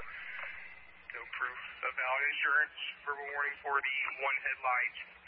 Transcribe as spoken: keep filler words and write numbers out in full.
No proof of valid insurance. Verbal warning for the one headlight.